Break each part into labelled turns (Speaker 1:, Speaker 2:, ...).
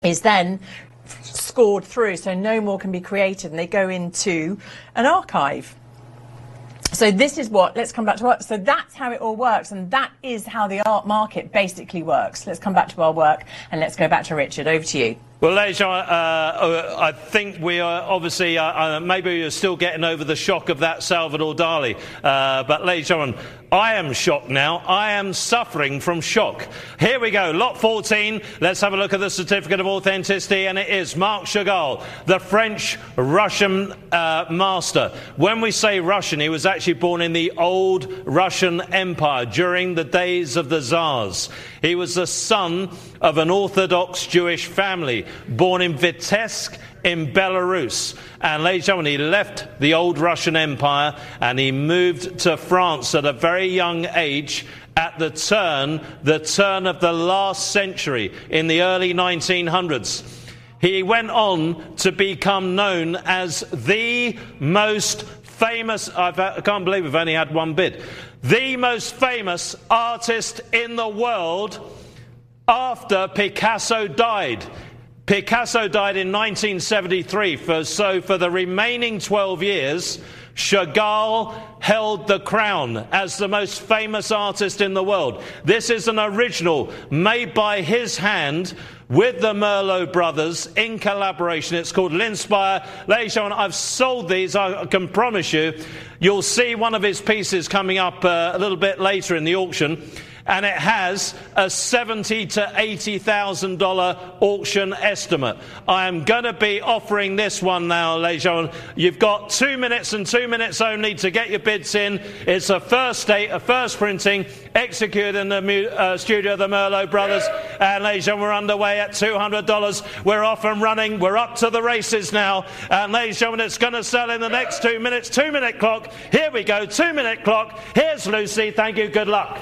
Speaker 1: is then scored through, so no more can be created, and they go into an archive. So this is what, let's come back to art. So that's how it all works, and that is how the art market basically works. Let's come back to our work, and let's go back to Richard. Over to you.
Speaker 2: Well, ladies and gentlemen, I think we are obviously, maybe you're still getting over the shock of that Salvador Dali. But ladies and gentlemen, I am shocked now. I am suffering from shock. Here we go, lot 14. Let's have a look at the certificate of authenticity, and it is Marc Chagall, the French-Russian master. When we say Russian, he was actually born in the old Russian Empire during the days of the Tsars. He was the son of an Orthodox Jewish family, born in Vitebsk in Belarus. And ladies and gentlemen, he left the old Russian Empire and he moved to France at a very young age at the turn of the last century, in the early 1900s. He went on to become known as the most famous, I can't believe we've only had one bid, the most famous artist in the world after Picasso died. Picasso died in 1973, so for the remaining 12 years, Chagall held the crown as the most famous artist in the world. This is an original made by his hand with the Merlot brothers in collaboration. It's called L'Inspire. Ladies and gentlemen, I've sold these, I can promise you. You'll see one of his pieces coming up a little bit later in the auction. And it has a $70,000 to $80,000 auction estimate. I am going to be offering this one now, ladies and gentlemen. You've got 2 minutes and 2 minutes only to get your bids in. It's a first date, a first printing, executed in the studio of the Merlot brothers. And ladies and gentlemen, we're underway at $200. We're off and running. We're up to the races now. And ladies and gentlemen, it's going to sell in the next 2 minutes. 2 minute clock. Here we go. 2 minute clock. Here's Lucy. Thank you. Good luck.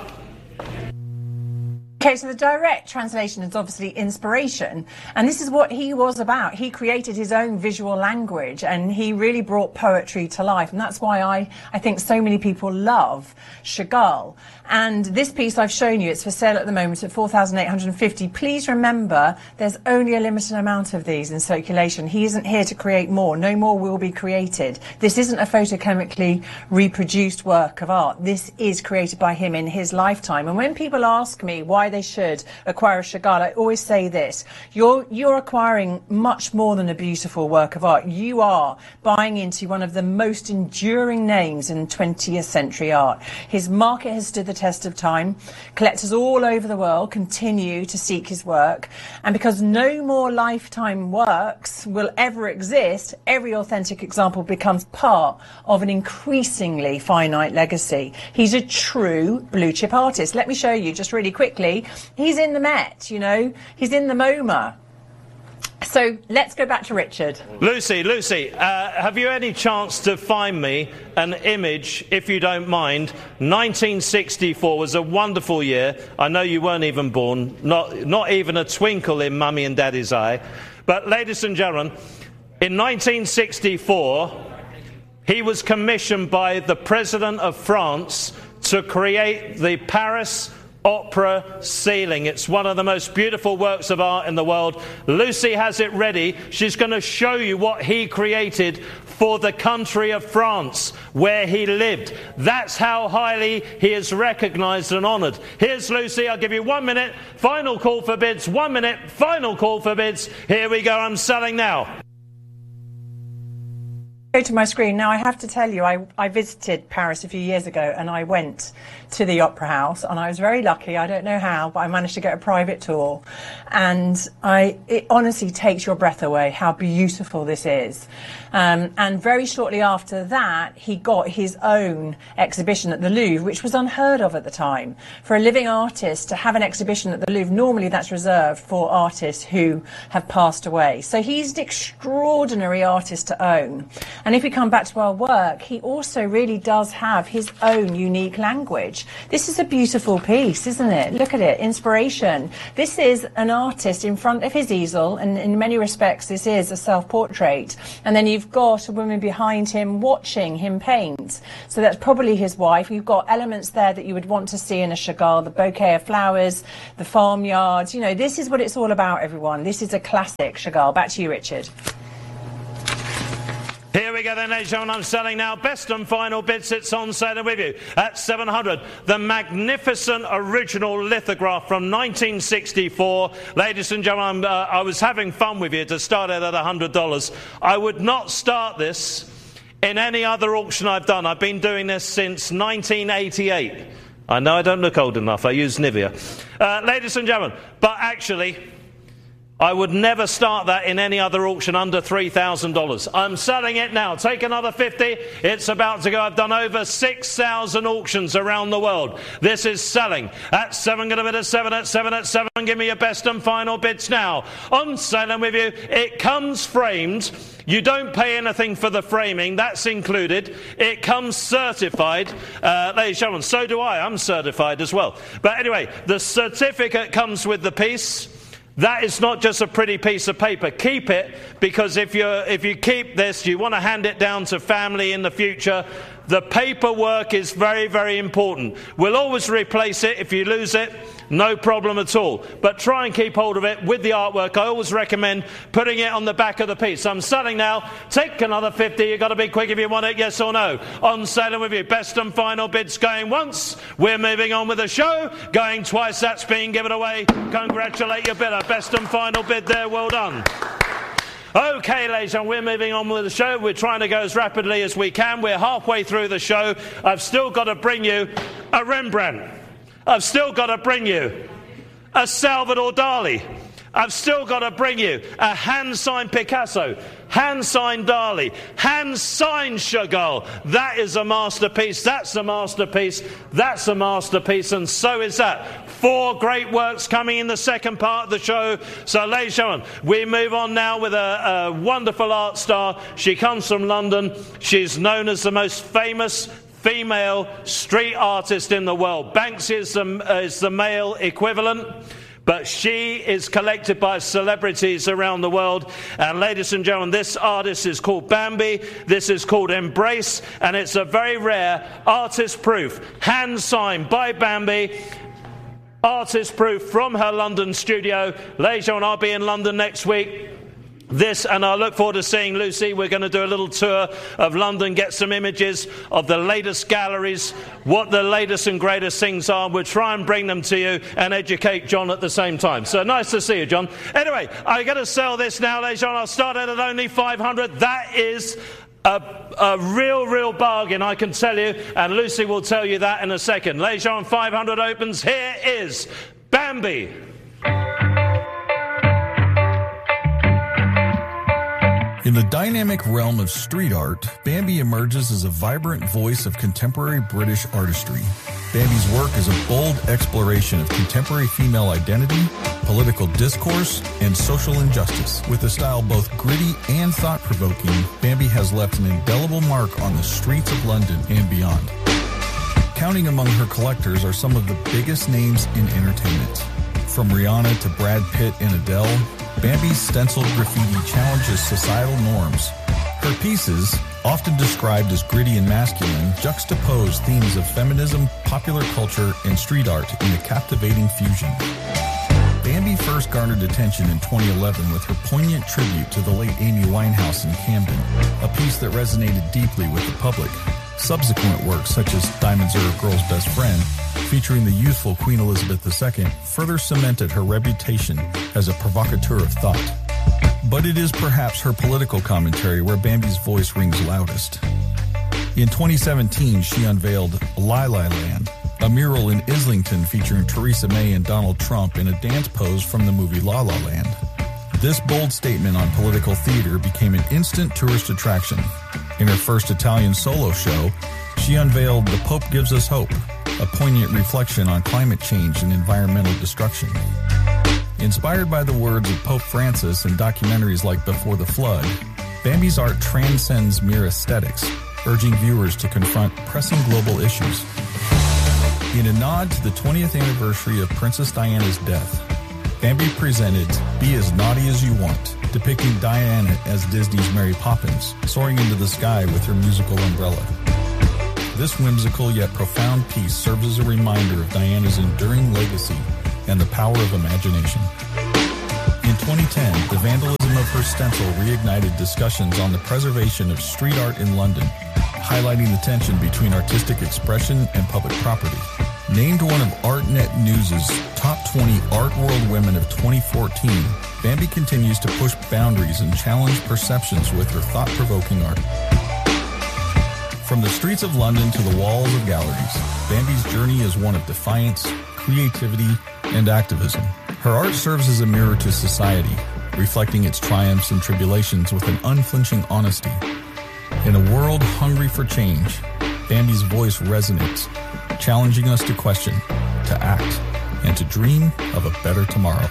Speaker 1: Okay, so the direct translation is obviously inspiration, and this is what he was about. He created his own visual language, and he really brought poetry to life, and that's why I think so many people love Chagall. And this piece I've shown you, it's for sale at the moment at $4,850. Please remember, there's only a limited amount of these in circulation. He isn't here to create more. No more will be created. This isn't a photochemically reproduced work of art. This is created by him in his lifetime. And when people ask me why they should acquire a Chagall, I always say this: you're acquiring much more than a beautiful work of art. You are buying into one of the most enduring names in 20th century art. His market has stood the test of time. Collectors all over the world continue to seek his work, and because no more lifetime works will ever exist, every authentic example becomes part of an increasingly finite legacy. He's a true blue chip artist. Let me show you just really quickly. He's in the Met, you know, he's in the MoMA. So let's go back to Richard.
Speaker 2: Lucy, have you any chance to find me an image, if you don't mind? 1964 was a wonderful year. I know you weren't even born, not even a twinkle in Mummy and Daddy's eye. But ladies and gentlemen, in 1964, he was commissioned by the President of France to create the Paris Opera ceiling. It's one of the most beautiful works of art in the world. Lucy has it ready. She's going to show you what he created for the country of France, where he lived. That's how highly he is recognized and honored. Here's Lucy. I'll give you 1 minute. Final call for bids. 1 minute. Final call for bids. Here we go. I'm selling now.
Speaker 1: Go to my screen. Now, I have to tell you, I visited Paris a few years ago, and I went to the Opera House, and I was very lucky. I don't know how, but I managed to get a private tour, and it honestly takes your breath away how beautiful this is. And very shortly after that, he got his own exhibition at the Louvre, which was unheard of at the time. For a living artist to have an exhibition at the Louvre, normally that's reserved for artists who have passed away. So he's an extraordinary artist to own. And if we come back to our work, he also really does have his own unique language. This is a beautiful piece, isn't it? Look at it, inspiration. This is an artist in front of his easel, and in many respects this is a self-portrait. And then you've got a woman behind him watching him paint. So that's probably his wife. You've got elements there that you would want to see in a Chagall, the bouquet of flowers, the farmyard. You know, this is what it's all about, everyone. This is a classic Chagall. Back to you, Richard.
Speaker 2: Here we go then, ladies and gentlemen. I'm selling now. Best and final bids. It's on sale with you at $700. The magnificent original lithograph from 1964. Ladies and gentlemen, I was having fun with you to start it at $100. I would not start this in any other auction I've done. I've been doing this since 1988. I know I don't look old enough. I use Nivea. Ladies and gentlemen, but actually, I would never start that in any other auction under $3,000. I'm selling it now. Take another 50. It's about to go. I've done over 6,000 auctions around the world. This is selling at 7. Going to bid at 7 at 7 at 7. Give me your best and final bids now. On sale with you. It comes framed. You don't pay anything for the framing. That's included. It comes certified. Ladies and gentlemen, so do I. I'm certified as well. But anyway, the certificate comes with the piece. That is not just a pretty piece of paper. Keep it, because if you keep this, you want to hand it down to family in the future. The paperwork is very, very important. We'll always replace it if you lose it. No problem at all. But try and keep hold of it with the artwork. I always recommend putting it on the back of the piece. I'm selling now. Take another 50. You've got to be quick if you want it, yes or no. On sale with you. Best and final bids going once. We're moving on with the show. Going twice. That's being given away. Congratulate your bidder. Best and final bid there. Well done. Okay, ladies and gentlemen, we're moving on with the show. We're trying to go as rapidly as we can. We're halfway through the show. I've still got to bring you a Rembrandt. I've still got to bring you a Salvador Dali. I've still got to bring you a hand-signed Picasso, hand-signed Dali, hand-signed Chagall. That is a masterpiece. That's a masterpiece. That's a masterpiece. And so is that. 4 great works coming in the second part of the show. So, ladies and gentlemen, we move on now with a wonderful art star. She comes from London. She's known as the most famous female street artist in the world. Banksy is the male equivalent, but she is collected by celebrities around the world. And ladies and gentlemen, this artist is called Bambi. This is called Embrace, and it's a very rare artist proof, hand signed by Bambi. Artist proof from her London studio. Ladies and gentlemen, I'll be in London next week. And I look forward to seeing Lucy. We're going to do a little tour of London, get some images of the latest galleries, what the latest and greatest things are. We'll try and bring them to you and educate John at the same time. So nice to see you, John. Anyway, I'm going to sell this now, ladies and gentlemen. I'll start it at only $500. That is a real bargain, I can tell you. And Lucy will tell you that in a second. Ladies and gentlemen, 500 opens. Here is Bambi.
Speaker 3: In the dynamic realm of street art, Bambi emerges as a vibrant voice of contemporary British artistry. Bambi's work is a bold exploration of contemporary female identity, political discourse, and social injustice. With a style both gritty and thought-provoking, Bambi has left an indelible mark on the streets of London and beyond. Counting among her collectors are some of the biggest names in entertainment. From Rihanna to Brad Pitt and Adele, Bambi's stenciled graffiti challenges societal norms. Her pieces, often described as gritty and masculine, juxtapose themes of feminism, popular culture, and street art in a captivating fusion. Bambi first garnered attention in 2011 with her poignant tribute to the late Amy Winehouse in Camden, a piece that resonated deeply with the public. Subsequent works, such as Diamonds Are a Girl's Best Friend, featuring the youthful Queen Elizabeth II, further cemented her reputation as a provocateur of thought. But it is perhaps her political commentary where Bambi's voice rings loudest. In 2017, she unveiled Lai Lai Land, a mural in Islington featuring Theresa May and Donald Trump in a dance pose from the movie La La Land. This bold statement on political theater became an instant tourist attraction. In her first Italian solo show, she unveiled The Pope Gives Us Hope, a poignant reflection on climate change and environmental destruction. Inspired by the words of Pope Francis in documentaries like Before the Flood, Bambi's art transcends mere aesthetics, urging viewers to confront pressing global issues. In a nod to the 20th anniversary of Princess Diana's death, Bambi presented Be As Naughty As You Want, depicting Diana as Disney's Mary Poppins, soaring into the sky with her musical umbrella. This whimsical yet profound piece serves as a reminder of Diana's enduring legacy and the power of imagination. In 2010, the vandalism of her stencil reignited discussions on the preservation of street art in London, highlighting the tension between artistic expression and public property. Named one of ArtNet News' top 20 art world women of 2014, Bambi continues to push boundaries and challenge perceptions with her thought-provoking art. From the streets of London to the walls of galleries, Bambi's journey is one of defiance, creativity, and activism. Her art serves as a mirror to society, reflecting its triumphs and tribulations with an unflinching honesty. In a world hungry for change, Bambi's voice resonates, challenging us to question, to act, and to dream of a better tomorrow.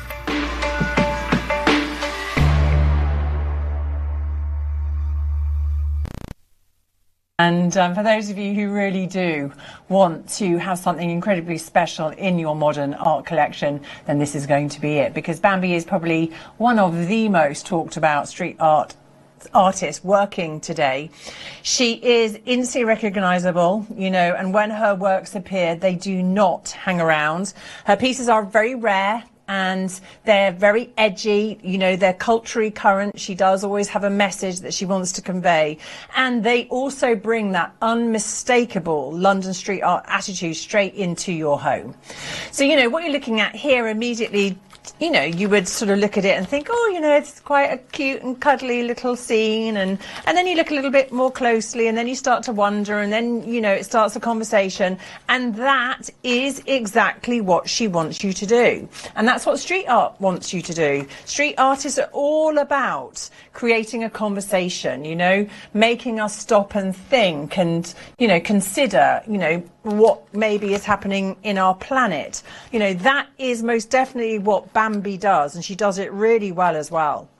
Speaker 1: And for those of you who really do want to have something incredibly special in your modern art collection, then this is going to be it, because Bambi is probably one of the most talked about street art artists working today. She is instantly recognizable, you know, and when her works appear, they do not hang around. Her pieces are very rare and they're very edgy, you know, they're culturally current. She does always have a message that she wants to convey. And they also bring that unmistakable London street art attitude straight into your home. So, you know, what you're looking at here immediately, you know, you would sort of look at it and think, oh, you know, it's quite a cute and cuddly little scene. And then you look a little bit more closely and then you start to wonder and then, you know, it starts a conversation. And that is exactly what she wants you to do. And that's what street art wants you to do. Street artists are all about creating a conversation, you know, making us stop and think and, you know, consider, you know, what maybe is happening in our planet. You know, that is most definitely what Bambi does, and she does it really well as well.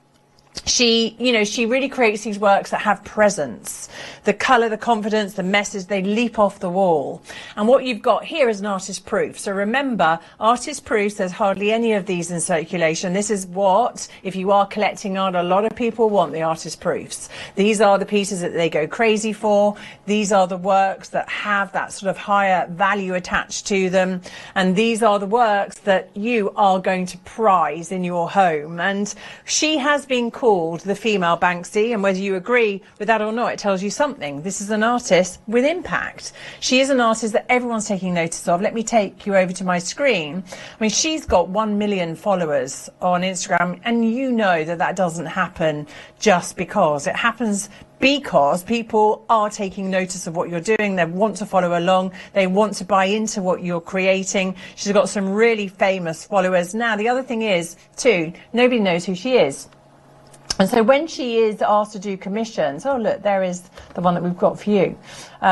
Speaker 1: She, you know, she really creates these works that have presence. The colour, the confidence, the message, they leap off the wall. And what you've got here is an artist proof. So remember, artist proofs, there's hardly any of these in circulation. This is what, if you are collecting art, a lot of people want the artist proofs. These are the pieces that they go crazy for. These are the works that have that sort of higher value attached to them. And these are the works that you are going to prize in your home. And she has been called the female Banksy, and whether you agree with that or not, it tells you something. This is an artist with impact. She is an artist that everyone's taking notice of. Let me take you over to my screen. I mean, she's got 1 million followers on Instagram, and you know that that doesn't happen just because. It happens because people are taking notice of what you're doing. They want to follow along. They want to buy into what you're creating. She's got some really famous followers. Now, the other thing is, too, nobody knows who she is. And so when she is asked to do commissions, oh, look, there is the one that we've got for you.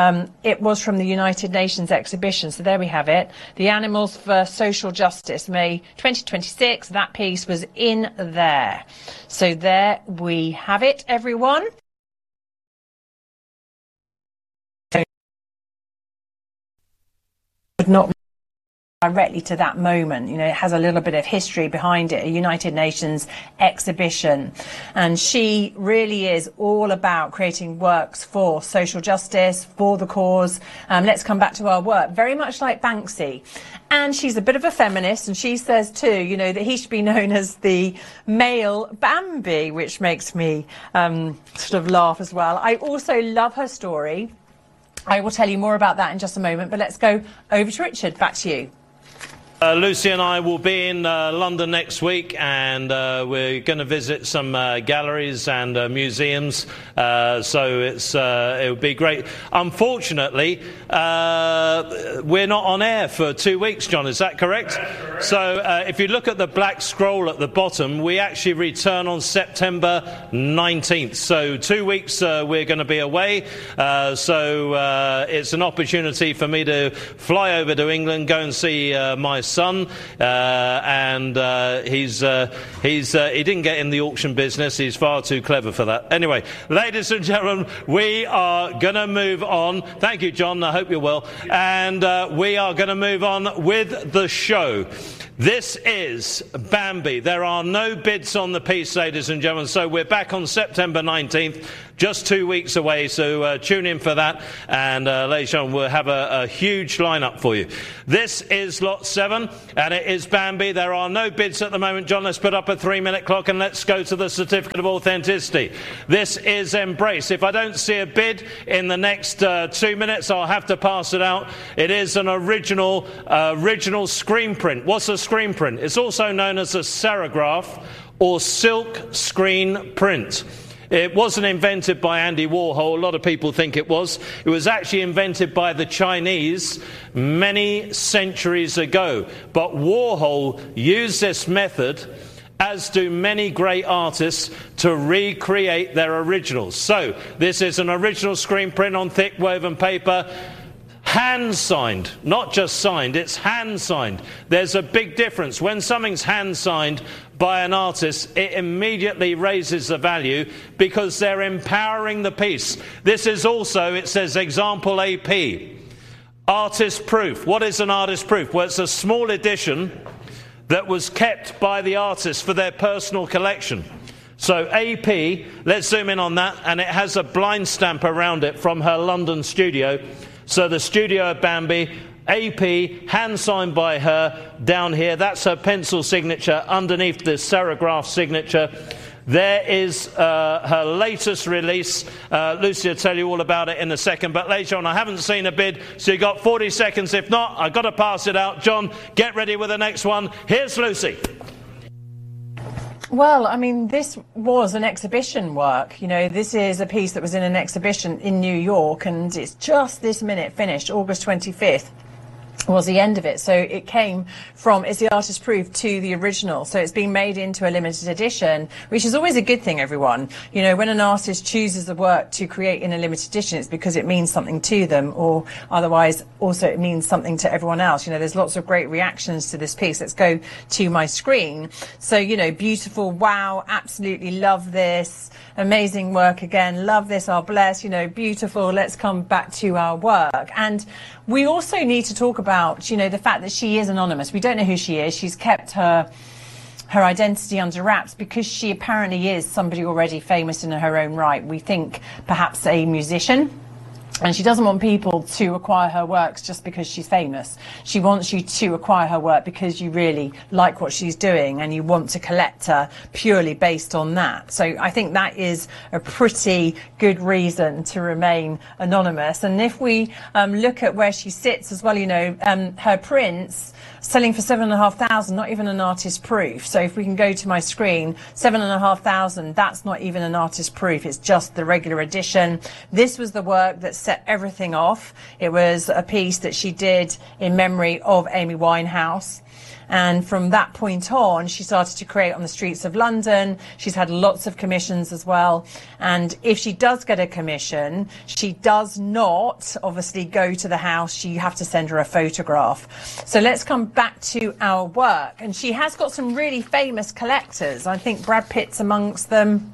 Speaker 1: It was from the United Nations exhibition. So there we have it. The Animals for Social Justice, May 2026. That piece was in there. So there we have it, everyone. Not directly to that moment, you know, it has a little bit of history behind it, a United Nations exhibition, and she really is all about creating works for social justice, for the cause. Let's come back to our work, very much like Banksy, and she's a bit of a feminist, and she says too, you know, that he should be known as the male Bambi, which makes me sort of laugh as well. I also love her story. I will tell you more about that in just a moment, but let's go over to Richard. Back to you.
Speaker 2: Lucy and I will be in London next week, and we're going to visit some galleries and museums, so it'll be great. Unfortunately, we're not on air for 2 weeks, John, is that correct? So if you look at the black scroll at the bottom, we actually return on September 19th. So 2 weeks we're going to be away, so it's an opportunity for me to fly over to England, go and see my son, and he didn't get in the auction business. He's far too clever for that. Anyway, ladies and gentlemen, we are going to move on. Thank you, John. I hope you're well. And we are going to move on with the show. This is Bambi. There are no bids on the piece, ladies and gentlemen, so we're back on September 19th, just 2 weeks away, so tune in for that, and ladies and gentlemen, we'll have a huge lineup for you. This is Lot 7, and it is Bambi. There are no bids at the moment. John, let's put up a 3-minute clock, and let's go to the certificate of authenticity. This is Embrace. If I don't see a bid in the next 2 minutes, I'll have to pass it out. It is an original screen print. What's a screen print? It's also known as a serigraph or silk screen print. It wasn't invented by Andy Warhol. A lot of people think it was. It was actually invented by the Chinese many centuries ago. But Warhol used this method, as do many great artists, to recreate their originals. So this is an original screen print on thick woven paper. Hand signed, not just signed, it's hand signed. There's a big difference. When something's hand signed by an artist, it immediately raises the value because they're empowering the piece. This is also, it says example AP, artist proof. What is an artist proof? Well, it's a small edition that was kept by the artist for their personal collection. So AP, let's zoom in on that, and it has a blind stamp around it from her London studio. So the studio of Bambi, AP, hand signed by her down here. That's her pencil signature underneath the serigraph signature. There is her latest release. Lucy will tell you all about it in a second. But later on, I haven't seen a bid, so you've got 40 seconds. If not, I've got to pass it out. John, get ready with the next one. Here's Lucy.
Speaker 1: Well, I mean, this was an exhibition work. You know, this is a piece that was in an exhibition in New York, and it's just this minute finished. August 25th was the end of it. So it came from, it's the artist proof to the original. So it's been made into a limited edition, which is always a good thing, everyone. You know, when an artist chooses a work to create in a limited edition, it's because it means something to them, or otherwise also it means something to everyone else. You know, there's lots of great reactions to this piece. Let's go to my screen. So, you know, beautiful, wow, absolutely love this. Amazing work again, love this, our bless, you know, beautiful. Let's come back to our work. And we also need to talk about, you know, the fact that she is anonymous. We don't know who she is. She's kept her identity under wraps because she apparently is somebody already famous in her own right. We think perhaps a musician. And she doesn't want people to acquire her works just because she's famous. She wants you to acquire her work because you really like what she's doing and you want to collect her purely based on that. So I think that is a pretty good reason to remain anonymous. And if we look at where she sits as well, you know, her prints selling for $7,500, not even an artist proof. So if we can go to my screen, $7,500, that's not even an artist proof. It's just the regular edition. This was the work that set everything off. It was a piece that she did in memory of Amy Winehouse. And from that point on, she started to create on the streets of London. She's had lots of commissions as well. And if she does get a commission, she does not obviously go to the house. You have to send her a photograph. So let's come back to our work. And she has got some really famous collectors. I think Brad Pitt's amongst them.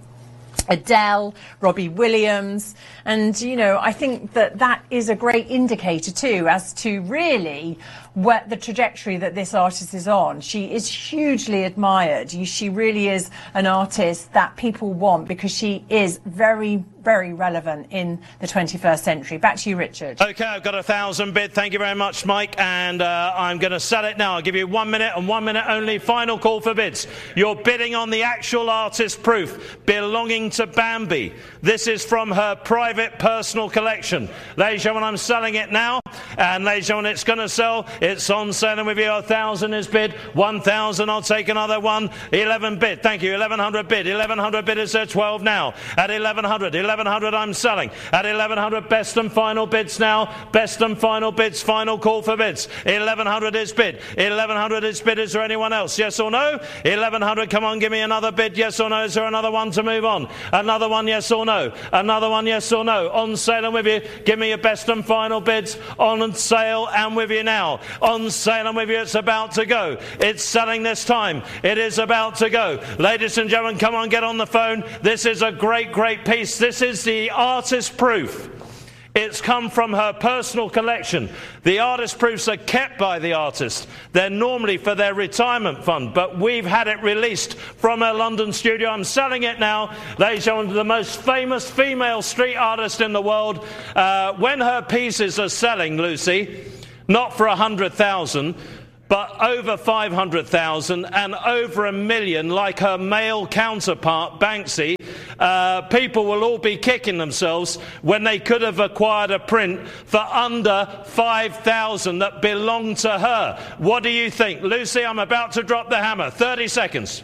Speaker 1: Adele, Robbie Williams, and you know, I think that that is a great indicator too as to really what the trajectory that this artist is on. She is hugely admired. She really is an artist that people want because she is very, very relevant in the 21st century. Back to you, Richard.
Speaker 2: Okay, I've got 1,000 bid. Thank you very much, Mike. And I'm going to sell it now. I'll give you 1 minute and 1 minute only. Final call for bids. You're bidding on the actual artist proof belonging to Bambi. This is from her private personal collection. Ladies and gentlemen, I'm selling it now. And ladies and gentlemen, it's going to sell. It's on sale, and with you, 1,000 is bid. 1,000, I'll take another one. 11 bid. Thank you. 1,100 bid. 1,100 bid is there. 12 now. At 1,100. 1,100 I'm selling. At 1,100, best and final bids now. Best and final bids. Final call for bids. 1,100 is bid. 1,100 is bid. Is there anyone else? Yes or no? 1,100. Come on, give me another bid. Yes or no? Is there another one to move on? Another one, yes or no? Another one, yes or no? On sale and with you. Give me your best and final bids. On sale and with you now. On sale and with you, it's about to go. It's selling this time. It is about to go. Ladies and gentlemen, come on, get on the phone. This is a great, great piece. This is the artist proof. It's come from her personal collection. The artist proofs are kept by the artist. They're normally for their retirement fund, but we've had it released from her London studio. I'm selling it now. Ladies and gentlemen, the most famous female street artist in the world. When her pieces are selling, Lucy, not for 100,000, but over 500,000 and over 1 million, like her male counterpart, Banksy, people will all be kicking themselves when they could have acquired a print for under 5,000 that belonged to her. What do you think? Lucy, I'm about to drop the hammer. 30 seconds.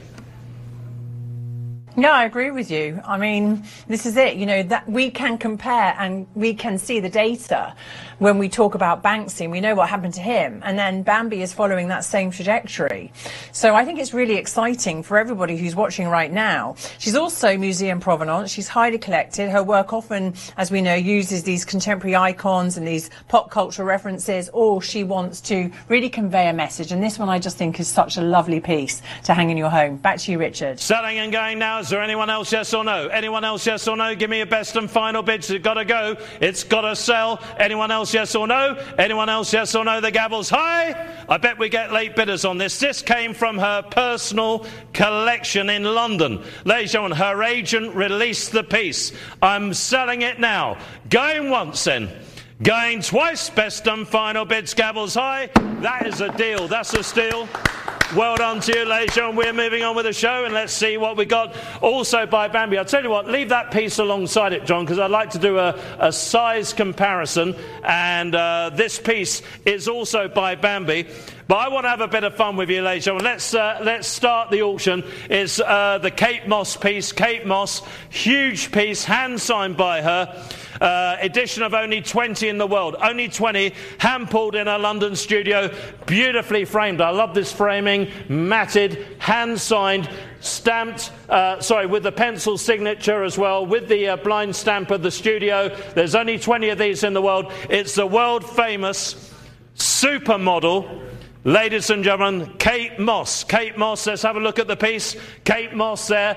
Speaker 1: Yeah, I agree with you. I mean, this is it, you know, that we can compare and we can see the data when we talk about Banksy, and we know what happened to him, and then Bambi is following that same trajectory. So I think it's really exciting for everybody who's watching right now. She's also Museum Provenance. She's highly collected. Her work often, as we know, uses these contemporary icons and these pop culture references, or she wants to really convey a message. And this one I just think is such a lovely piece to hang in your home. Back to you, Richard.
Speaker 2: Selling and going now. Is there anyone else, yes or no? Anyone else, yes or no? Give me a best and final bids. It's got to go. It's got to sell. Anyone else, yes or no? Anyone else, yes or no? The gavel's high. I bet we get late bidders on this. This came from her personal collection in London. Ladies and gentlemen, her agent released the piece. I'm selling it now. Going once then. Going twice. Best and final bids. Gavel's high. That is a deal. That's a steal. Well done to you, ladies and gentlemen. We're moving on with the show, and let's see what we got. Also by Bambi. I'll tell you what, leave that piece alongside it, John, because I'd like to do a size comparison. And this piece is also by Bambi. But I want to have a bit of fun with you, ladies and gentlemen. Let's start the auction. It's the Kate Moss piece. Kate Moss, huge piece, hand signed by her. Edition of only 20 in the world. Only 20, hand pulled in her London studio. Beautifully framed. I love this framing. Matted, hand signed, stamped, with the pencil signature as well, with the blind stamp of the studio. There's only 20 of these in the world. It's the world famous supermodel, ladies and gentlemen, Kate Moss. Kate Moss, let's have a look at the piece. Kate Moss there.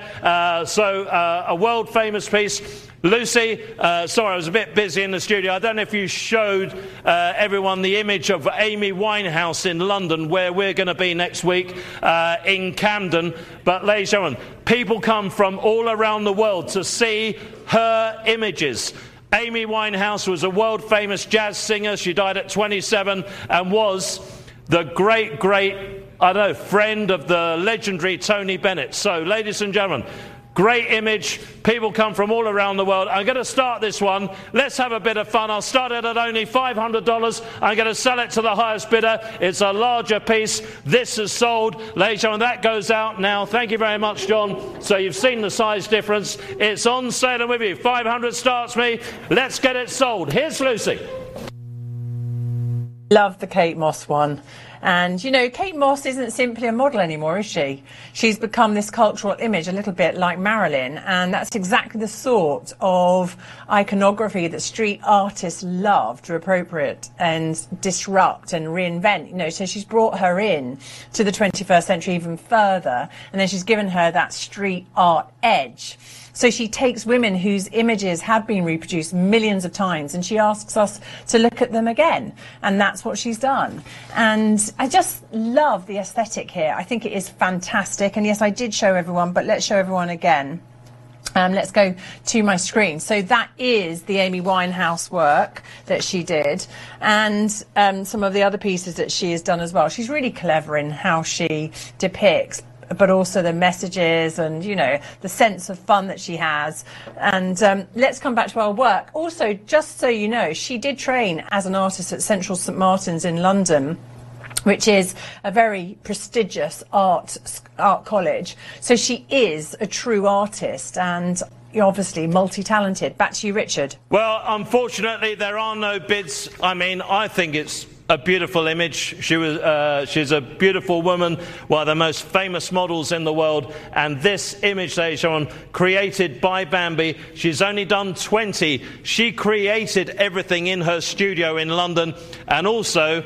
Speaker 2: A world famous piece. Lucy, sorry, I was a bit busy in the studio. I don't know if you showed everyone the image of Amy Winehouse in London, where we're going to be next week in Camden. But ladies and gentlemen, people come from all around the world to see her images. Amy Winehouse was a world famous jazz singer. She died at 27 and was the great, friend of the legendary Tony Bennett. So, ladies and gentlemen, great image. People come from all around the world. I'm going to start this one. Let's have a bit of fun. I'll start it at only $500. I'm going to sell it to the highest bidder. It's a larger piece. This is sold. Ladies and gentlemen, that goes out now. Thank you very much, John. So you've seen the size difference. It's on sale and with you. 500 starts me. Let's get it sold. Here's Lucy.
Speaker 1: Love the Kate Moss one. And, you know, Kate Moss isn't simply a model anymore, is she? She's become this cultural image, a little bit like Marilyn. And that's exactly the sort of iconography that street artists love to appropriate and disrupt and reinvent. You know, so she's brought her in to the 21st century even further. And then she's given her that street art edge. So she takes women whose images have been reproduced millions of times and she asks us to look at them again. And that's what she's done. And I just love the aesthetic here. I think it is fantastic. And yes, I did show everyone, but let's show everyone again. Let's go to my screen. So that is the Amy Winehouse work that she did, and some of the other pieces that she has done as well. She's really clever in how she depicts, but also the messages and, you know, the sense of fun that she has. And let's come back to our work. Also, just so you know, she did train as an artist at Central St Martin's in London, which is a very prestigious art college. So she is a true artist and obviously multi-talented. Back to you, Richard.
Speaker 2: Well, unfortunately, there are no bids. I mean, I think it's a beautiful image. She's a beautiful woman, one of the most famous models in the world. And this image, ladies and gentlemen, created by Bambi. She's only done 20. She created everything in her studio in London. And also,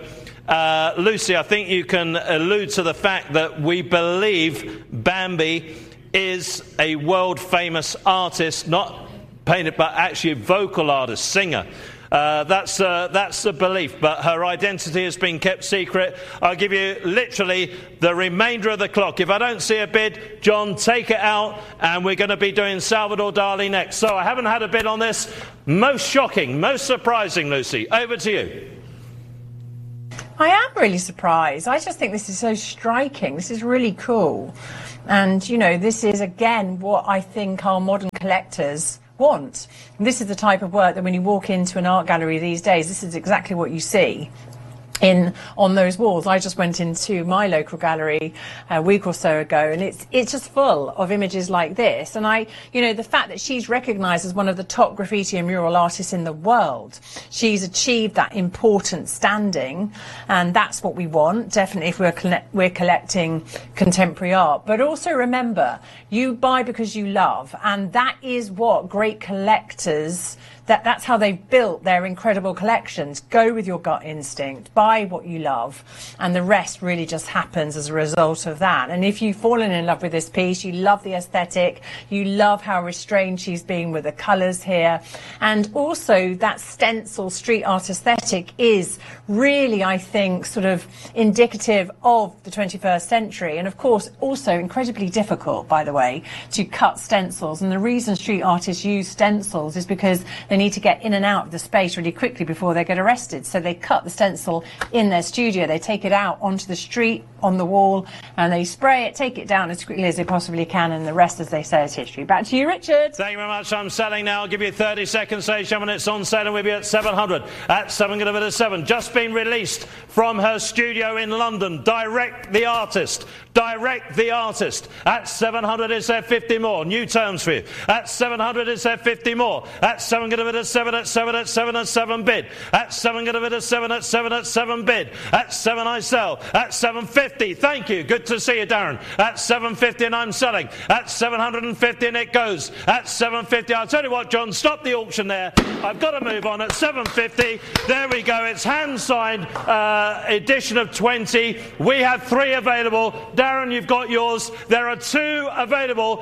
Speaker 2: Lucy, I think you can allude to the fact that we believe Bambi is a world-famous artist, not painter, but actually a vocal artist, singer. That's a belief, but her identity has been kept secret. I'll give you literally the remainder of the clock. If I don't see a bid, John, take it out, and we're going to be doing Salvador Dali next. So I haven't had a bid on this. Most shocking, most surprising, Lucy. Over to you.
Speaker 1: I am really surprised. I just think this is so striking. This is really cool. And, you know, this is, again, what I think our modern collectors want. And this is the type of work that when you walk into an art gallery these days, this is exactly what you see on those walls. I just went into my local gallery a week or so ago, and it's just full of images like this. And the fact that she's recognized as one of the top graffiti and mural artists in the world, she's achieved that important standing, and that's what we want, definitely, if we're collecting contemporary art. But also remember, you buy because you love, and that is what great collectors, that's how they've built their incredible collections. Go with your gut instinct, buy what you love, and the rest really just happens as a result of that. And if you've fallen in love with this piece, you love the aesthetic, you love how restrained she's been with the colours here, and also that stencil street art aesthetic is really, I think, sort of indicative of the 21st century, and of course also incredibly difficult, by the way, to cut stencils. And the reason street artists use stencils is because they need to get in and out of the space really quickly before they get arrested. So they cut the stencil in their studio, they take it out onto the street, on the wall, and they spray it, take it down as quickly as they possibly can, and the rest, as they say, is history. Back to you, Richard.
Speaker 2: Thank you very much. I'm selling now. I'll give you 30 seconds, ladies and gentlemen. It's on sale, and we'll be at 700. At 7, going to bid at 7. Just been released from her studio in London. Direct the artist. Direct the artist. At 700, is there 50 more? New terms for you. At 700, is there 50 more? At 7, going to bid at 7, at 7, at 7, at 7 bid. At 7, going to bid at 7, at 7, at 7 bid. At 7, I sell. At 750. Thank you. Good to see you, Darren. At 750, and I'm selling. At 750, and it goes. At 750, I'll tell you what, John, stop the auction there. I've got to move on. At 750, there we go. It's hand-signed edition of 20. We have 3 available. Darren, you've got yours. There are 2 available.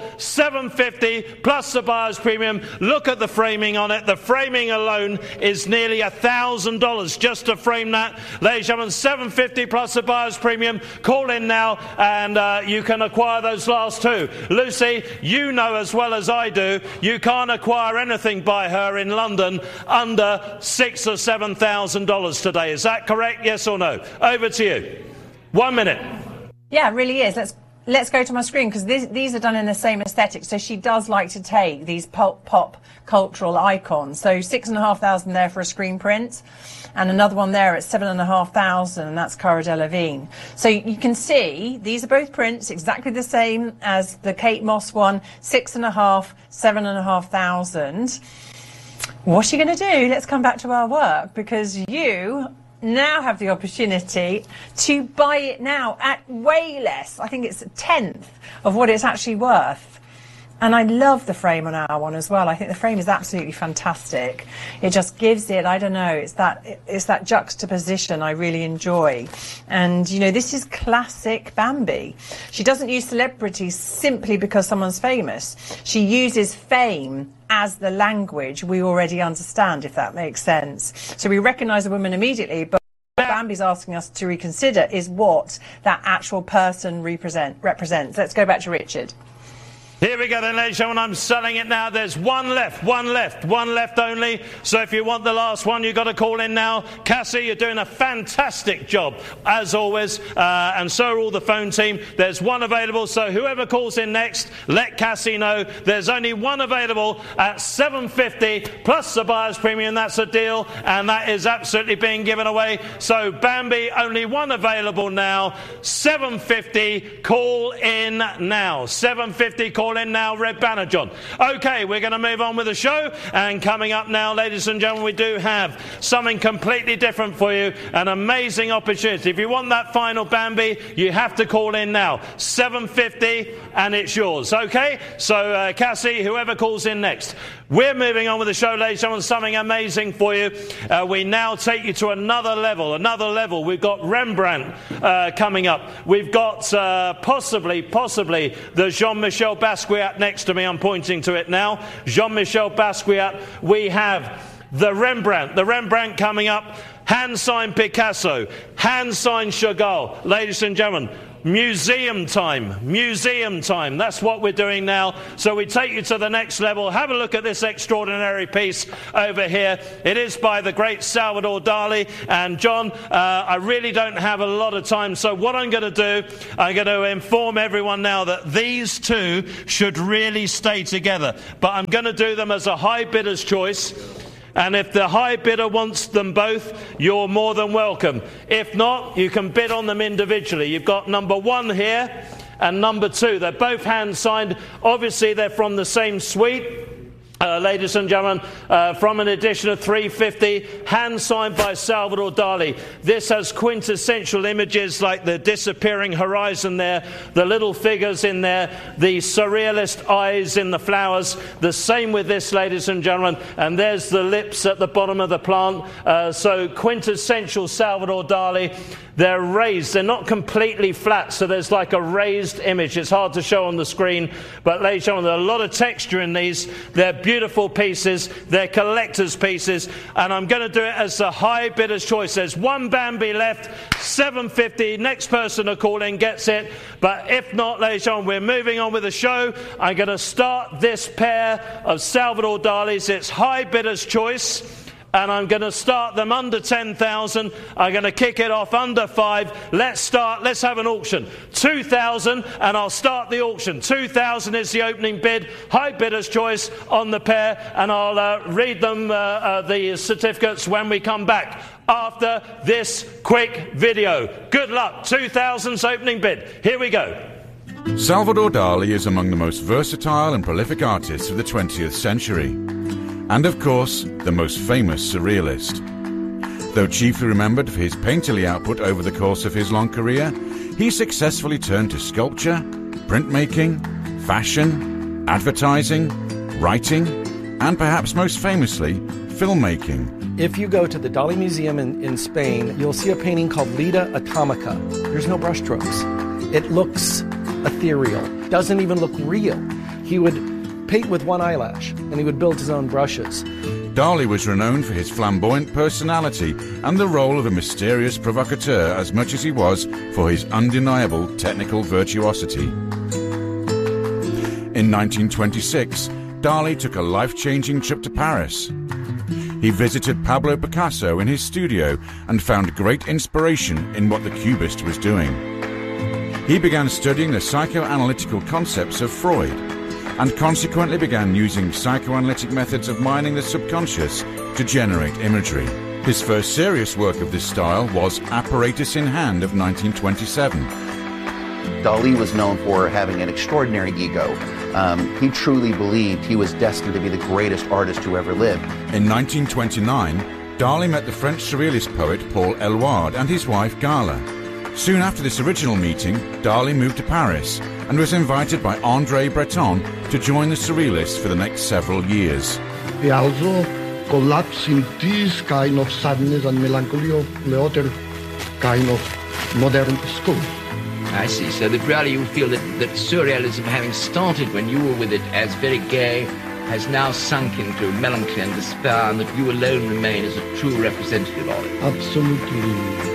Speaker 2: 750 plus the buyer's premium. Look at the framing on it. The framing alone is nearly $1,000 just to frame that. Ladies and gentlemen, 750 plus the buyer's premium. Call in now, and you can acquire those last 2. Lucy, you know as well as I do, you can't acquire anything by her in London under $6,000 or $7,000 today. Is that correct? Yes or no? Over to you. 1 minute.
Speaker 1: Yeah, it really is. Let's go to my screen, because these are done in the same aesthetic. So she does like to take these pop cultural icons. So 6,500 there for a screen print, and another one there at 7,500, and that's Cara Delevingne. So you can see these are both prints, exactly the same as the Kate Moss one, 6,500, 7,500. What's she going to do? Let's come back to our work, because you now have the opportunity to buy it now at way less. I think it's a tenth of what it's actually worth. And I love the frame on our one as well. I think the frame is absolutely fantastic. It just gives it, I don't know, it's that juxtaposition I really enjoy. And, you know, this is classic Bambi. She doesn't use celebrities simply because someone's famous. She uses fame as the language we already understand, if that makes sense. So we recognise the woman immediately, but what Bambi's asking us to reconsider is what that actual person represents. Let's go back to Richard.
Speaker 2: Here we go then, ladies and gentlemen. I'm selling it now. There's one left only. So if you want the last one, you've got to call in now. Cassie, you're doing a fantastic job, as always, and so are all the phone team. There's one available, so whoever calls in next, let Cassie know. There's only one available at 750 plus the buyer's premium. That's a deal, and that is absolutely being given away. So Bambi, only one available now. 750, call in now. 750, call call in now, Red Banner John. Okay, we're going to move on with the show, and coming up now, ladies and gentlemen, we do have something completely different for you, an amazing opportunity. If you want that final Bambi, you have to call in now, 750, and it's yours. Okay, so Cassie, whoever calls in next. We're moving on with the show, ladies and gentlemen, something amazing for you. We now take you to another level. We've got Rembrandt coming up. We've got possibly the Jean-Michel Basquiat next to me. I'm pointing to it now. Jean-Michel Basquiat. We have the Rembrandt coming up. Hand-signed Picasso. Hand-signed Chagall. Ladies and gentlemen, museum time. That's what we're doing now. So we take you to the next level. Have a look at this extraordinary piece over here. It is by the great Salvador Dali. And John, I really don't have a lot of time. So what I'm going to do, I'm going to inform everyone now that these two should really stay together. But I'm going to do them as a high bidder's choice. And if the high bidder wants them both, you're more than welcome. If not, you can bid on them individually. You've got number 1 here and number 2. They're both hand signed. Obviously, they're from the same suite. Ladies and gentlemen, from an edition of 350, hand signed by Salvador Dali. This has quintessential images like the disappearing horizon there, the little figures in there, the surrealist eyes in the flowers. The same with this, ladies and gentlemen, and there's the lips at the bottom of the plant. So quintessential Salvador Dali. They're raised, they're not completely flat, so there's like a raised image. It's hard to show on the screen, but ladies and gentlemen, there's a lot of texture in these. They're beautiful pieces, they're collector's pieces, and I'm going to do it as the high bidder's choice. There's one Bambi left, 750, next person to call in gets it, but if not, ladies and gentlemen, we're moving on with the show. I'm going to start this pair of Salvador Dali's. It's high bidder's choice. And I'm going to start them under 10,000. I'm going to kick it off under 5. Let's start. Let's have an auction. 2,000, and I'll start the auction. 2,000 is the opening bid. High bidder's choice on the pair, and I'll read them the certificates when we come back after this quick video. Good luck. 2,000's opening bid. Here we go.
Speaker 4: Salvador Dali is among the most versatile and prolific artists of the 20th century. And of course, the most famous surrealist. Though chiefly remembered for his painterly output over the course of his long career, he successfully turned to sculpture, printmaking, fashion, advertising, writing, and perhaps most famously, filmmaking.
Speaker 5: If you go to the Dali Museum in Spain, you'll see a painting called Leda Atomica. There's no brushstrokes. It looks ethereal, doesn't even look real. He would paint with one eyelash, and he would build his own brushes.
Speaker 4: Dali was renowned for his flamboyant personality and the role of a mysterious provocateur as much as he was for his undeniable technical virtuosity. In 1926, Dali took a life-changing trip to Paris. He visited Pablo Picasso in his studio and found great inspiration in what the Cubist was doing. He began studying the psychoanalytical concepts of Freud, and consequently began using psychoanalytic methods of mining the subconscious to generate imagery. His first serious work of this style was Apparatus in Hand of 1927.
Speaker 6: Dali was known for having an extraordinary ego. He truly believed he was destined to be the greatest artist who ever lived.
Speaker 4: In 1929, Dali met the French surrealist poet Paul Eluard and his wife Gala. Soon after this original meeting, Dali moved to Paris and was invited by André Breton to join the Surrealists for the next several years.
Speaker 7: He also collapsed in this kind of sadness and melancholy of the other kind of modern school.
Speaker 8: I see. So that really you feel that surrealism, having started when you were with it as very gay, has now sunk into melancholy and despair, and that you alone remain as a true representative of it.
Speaker 7: Absolutely.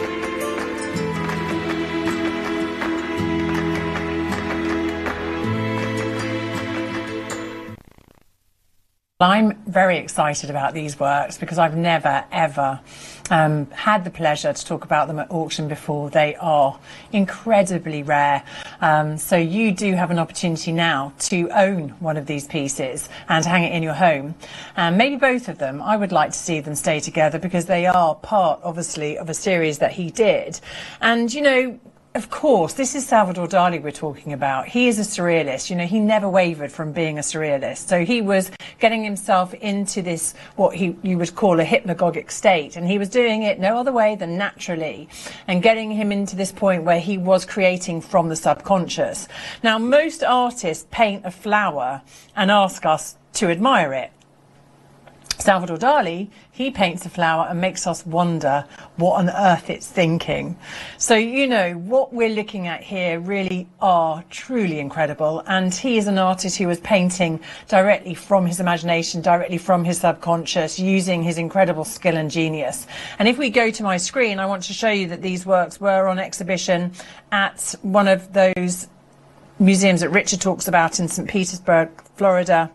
Speaker 1: I'm very excited about these works because I've never, ever had the pleasure to talk about them at auction before. They are incredibly rare. So you do have an opportunity now to own one of these pieces and hang it in your home. Maybe both of them. I would like to see them stay together because they are part, obviously, of a series that he did. And, you know, of course, this is Salvador Dali we're talking about. He is a surrealist. You know, he never wavered from being a surrealist. So he was getting himself into this, what you would call a hypnagogic state. And he was doing it no other way than naturally, and getting him into this point where he was creating from the subconscious. Now, most artists paint a flower and ask us to admire it. Salvador Dali, he paints a flower and makes us wonder what on earth it's thinking. So, you know, what we're looking at here really are truly incredible. And he is an artist who was painting directly from his imagination, directly from his subconscious, using his incredible skill and genius. And if we go to my screen, I want to show you that these works were on exhibition at one of those museums that Richard talks about in St. Petersburg, Florida.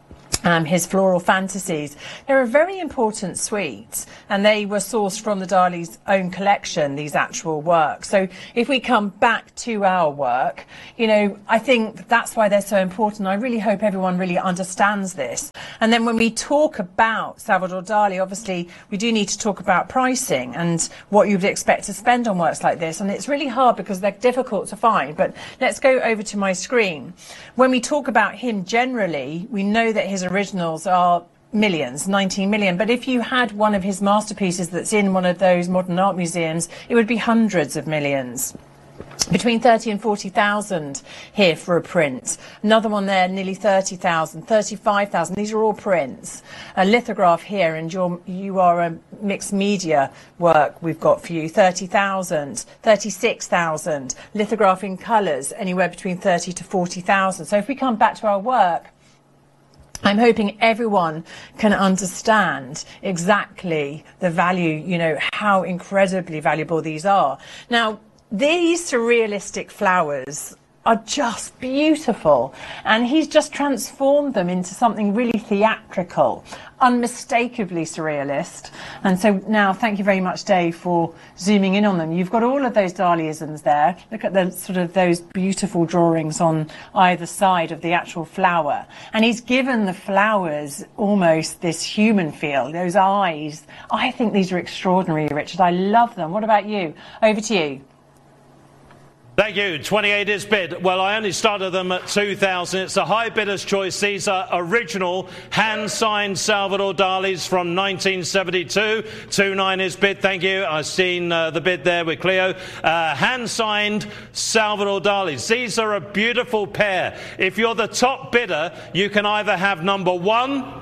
Speaker 1: His Floral Fantasies. They're a very important suite, and they were sourced from the Dali's own collection, these actual works. So if we come back to our work, you know, I think that's why they're so important. I really hope everyone really understands this. And then when we talk about Salvador Dali, obviously we do need to talk about pricing and what you'd expect to spend on works like this. And it's really hard because they're difficult to find. But let's go over to my screen. When we talk about him generally, we know that his originals are millions, 19 million. But if you had one of his masterpieces that's in one of those modern art museums, it would be hundreds of millions. Between 30 and 40,000 here for a print. Another one there, nearly 30,000, 35,000. These are all prints. A lithograph here, and you are a mixed media work we've got for you, 30,000, 36,000. Lithograph in colours, anywhere between 30 to 40,000. So if we come back to our work, I'm hoping everyone can understand exactly the value, you know, how incredibly valuable these are. Now, these surrealistic flowers are just beautiful, and he's just transformed them into something really theatrical, unmistakably surrealist. And so now, thank you very much, Dave, for zooming in on them. You've got all of those Daliisms there. Look at the sort of those beautiful drawings on either side of the actual flower. And he's given the flowers almost this human feel, those eyes. I think these are extraordinary, Richard. I love them. What about you? Over to you.
Speaker 2: Thank you. 28 is bid. Well, I only started them at 2,000. It's a high bidder's choice. These are original hand-signed Salvador Dali's from 1972. 2.9 is bid. Thank you. I've seen the bid there with Cleo. Hand-signed Salvador Dali's. These are a beautiful pair. If you're the top bidder, you can either have number 1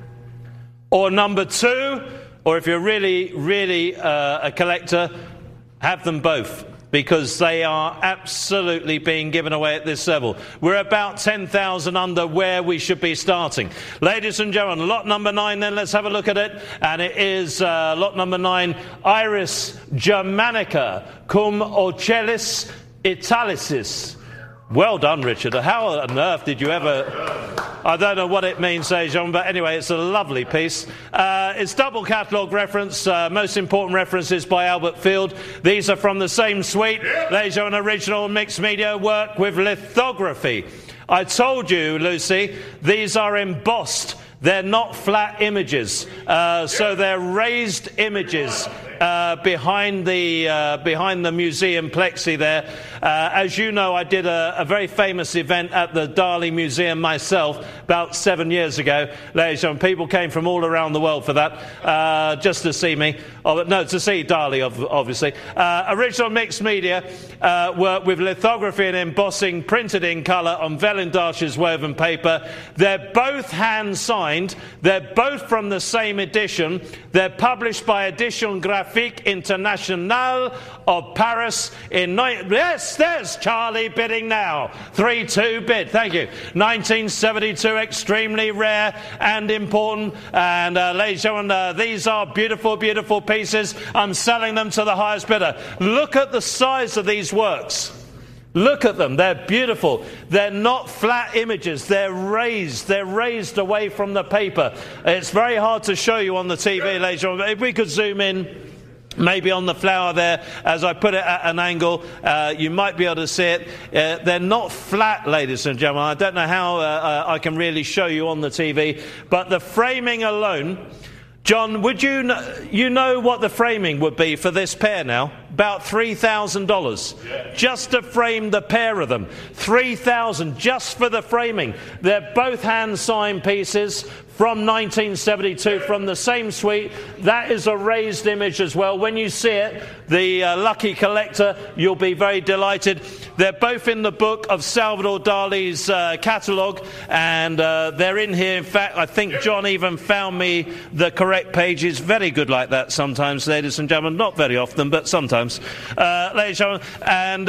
Speaker 2: or number 2, or if you're really a collector, have them both, because they are absolutely being given away at this level. We're about 10,000 under where we should be starting. Ladies and gentlemen, lot number 9 then, let's have a look at it. And it is lot number 9, Iris Germanica cum ocellis italicis. Well done, Richard. How on earth did you ever... I don't know what it means, Jean, but anyway, it's a lovely piece. It's double catalogue reference. Most important references by Albert Field. These are from the same suite. These are an original mixed media work with lithography. I told you, Lucy, these are embossed. They're not flat images. So they're raised images behind the museum plexi there. As you know, I did a very famous event at the Dali Museum myself about 7 years ago. Ladies and gentlemen, people came from all around the world for that, just to see me. Oh, no, to see Dali, obviously. Original mixed media work with lithography and embossing printed in colour on Vellendache's woven paper. They're both hand-signed. They're both from the same edition. They're published by Edition Graphique Internationale of Paris in... Yes, there's Charlie bidding now. 3-2 bid. Thank you. 1972, extremely rare and important. And ladies and gentlemen, these are beautiful, beautiful pieces. I'm selling them to the highest bidder. Look at the size of these works. Look at them. They're beautiful. They're not flat images. They're raised. They're raised away from the paper. It's very hard to show you on the TV, ladies and gentlemen. If we could zoom in, maybe on the flower there, as I put it at an angle, you might be able to see it. They're not flat, ladies and gentlemen. I don't know how I can really show you on the TV, but the framing alone John, would you know what the framing would be for this pair now? About $3,000 just to frame the pair of them. $3,000 just for the framing. They're both hand-signed pieces from 1972 from the same suite. That is a raised image as well. When you see it, the lucky collector, you'll be very delighted. They're both in the book of Salvador Dali's catalogue, and they're in here. In fact, I think John even found me the correct pages. Very good like that sometimes, ladies and gentlemen. Not very often, but sometimes. Ladies and gentlemen, and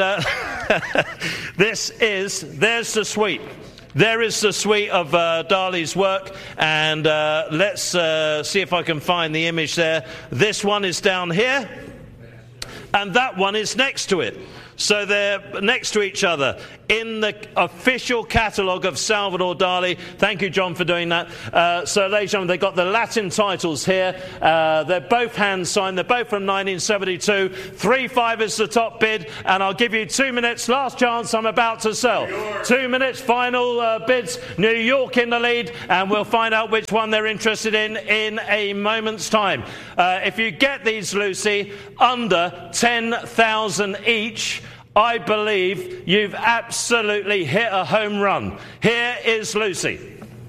Speaker 2: there's the suite. There is the suite of Dali's work, and let's see if I can find the image there. This one is down here, and that one is next to it. So they're next to each other in the official catalogue of Salvador Dali. Thank you, John, for doing that. So, ladies and gentlemen, they've got the Latin titles here. They're both hand-signed. They're both from 1972. 3.5 is the top bid, and I'll give you 2 minutes. Last chance, I'm about to sell. 2 minutes, final bids. New York in the lead, and we'll find out which one they're interested in a moment's time. If you get these, Lucy, under 10,000 each, I believe you've absolutely hit a home run. Here is Lucy.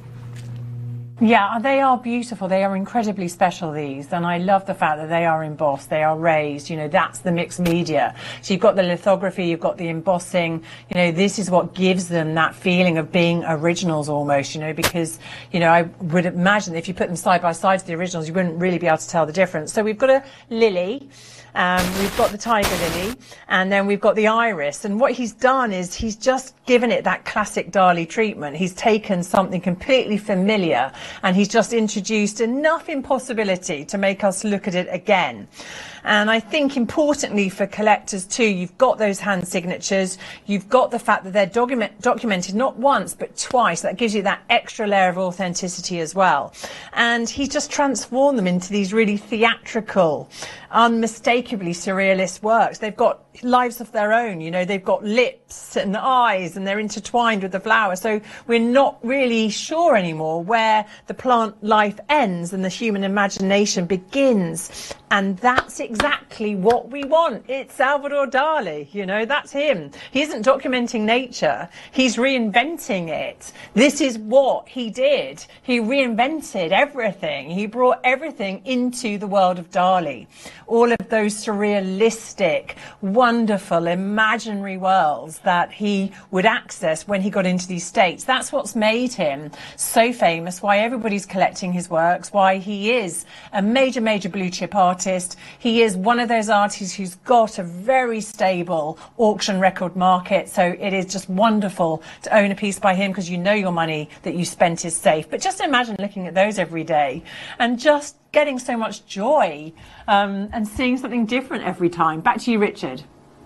Speaker 1: Yeah, they are beautiful. They are incredibly special, these. And I love the fact that they are embossed. They are raised. You know, that's the mixed media. So you've got the lithography, you've got the embossing. You know, this is what gives them that feeling of being originals almost, you know, because, you know, I would imagine if you put them side by side to the originals, you wouldn't really be able to tell the difference. So we've got a lily. We've got the tiger lily, and then we've got the iris. And what he's done is he's just given it that classic Dali treatment. He's taken something completely familiar and he's just introduced enough impossibility to make us look at it again. And I think importantly for collectors too, you've got those hand signatures, you've got the fact that they're documented not once but twice. That gives you that extra layer of authenticity as well. And he's just transformed them into these really theatrical, unmistakably surrealist works. They've got lives of their own, you know, they've got lips and eyes and they're intertwined with the flower. So we're not really sure anymore where the plant life ends and the human imagination begins. And that's exactly what we want. It's Salvador Dali, you know, that's him. He isn't documenting nature, he's reinventing it. This is what he did. He reinvented everything. He brought everything into the world of Dali. All of those surrealistic, wonderful, imaginary worlds that he would access when he got into these states. That's what's made him so famous, why everybody's collecting his works, why he is a major, major blue chip artist. He is one of those artists who's got a very stable auction record market. So it is just wonderful to own a piece by him because you know your money that you spent is safe. But just imagine looking at those every day and just getting so much joy and seeing something different every time. Back to you, Richard.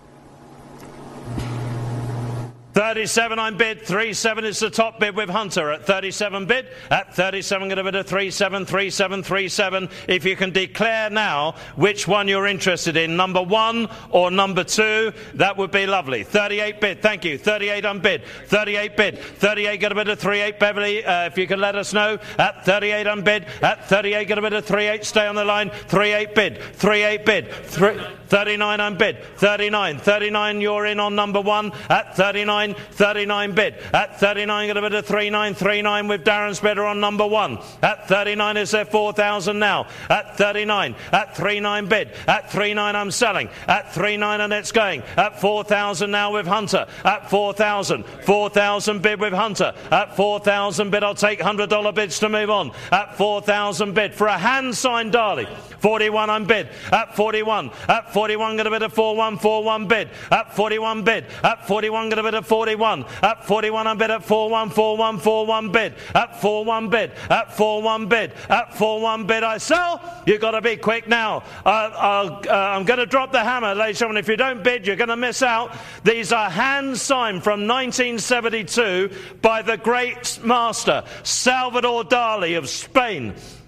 Speaker 2: 37 I'm bid, 37 is the top bid with Hunter at 37 bid. At 37 going to bid a 37, 37, 37. If you can declare now which one you're interested in, number 1 or number 2, that would be lovely. 38 bid, thank you. 38 on bid, 38 bid, 38 going to bid a 38 Beverly, if you can let us know. At 38 on bid, at 38 going to bid a 38, stay on the line. 38 bid, 38 bid, 39 on bid, 39, 39 you're in on number 1. At 39, 39 bid. At 39 going to bid a 39, 39 with Darren's bidder on number 1. At 39 is there 4,000 now. At 39, at 39 bid. At 39 I'm selling. At 39 and it's going. At 4,000 now with Hunter. At 4,000, 4,000 bid with Hunter. At 4,000 bid I'll take $100 bids to move on. At 4,000 bid for a hand-signed Dali. 41 I'm bid. At 41, at 41 going to bid a 4141 bid. At 41 bid. At 41 going to bid a 41. At 41 I'm bid at 414141 bid. At 41 bid. At 41 bid. At 41 bid I sell. You've got to be quick now. I'm going to drop the hammer, ladies and gentlemen. If you don't bid, you're going to miss out. These are hand signed from 1972 by the great master Salvador Dali of Spain.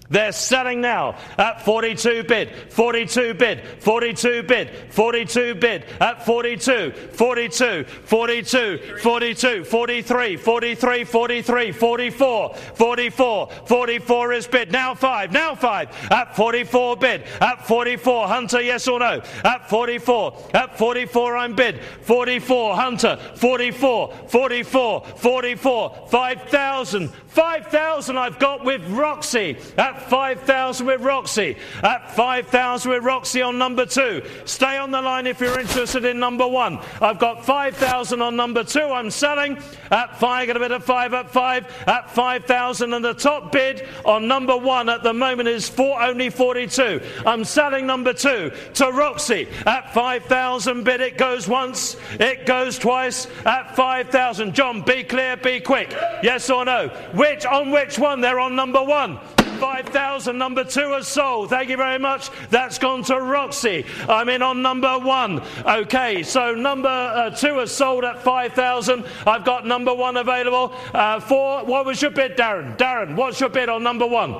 Speaker 2: They're selling now at 42 bid, 42 bid, 42 bid, 42 bid, at 42, 42, 42, 42, 43, 43, 43, 44, 44, 44 is bid, now 5, at 44 bid, at 44, Hunter, yes or no, at 44 I'm bid, 44, Hunter, 44, 44, 44, 5,000 I've got with Roxy, at 5,000 with Roxy, at 5,000 with Roxy on number 2. Stay on the line if you're interested in number 1. I've got 5,000 on number 2. I'm selling at 5, got a bid of 5 at 5, at 5,000, and the top bid on number 1 at the moment is only 42. I'm selling number 2 to Roxy at 5,000 bid. It goes once, it goes twice at 5,000. John, be clear, be quick. Yes or no? On which one? They're on number 1. 5,000. Number 2 has sold. Thank you very much. That's gone to Roxy. I'm in on number 1. Okay, so number 2 has sold at 5,000. I've got number 1 available. 4. What was your bid, Darren? Darren, what's your bid on number 1?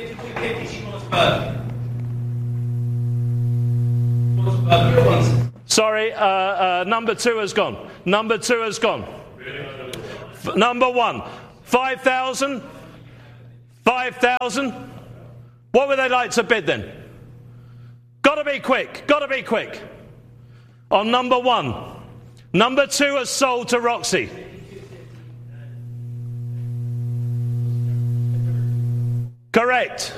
Speaker 2: 50. Sorry, number 2 has gone. Number 2 has gone. Number 1. 5,000. 5,000. What would they like to bid then? Gotta be quick. Gotta be quick. On number 1. Number 2 has sold to Roxy. Correct.